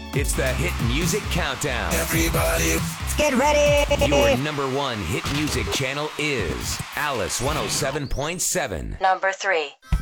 It's the Hit Music Countdown. Everybody, let's get ready. Your number one hit music channel is Alice 107.7. Number 3.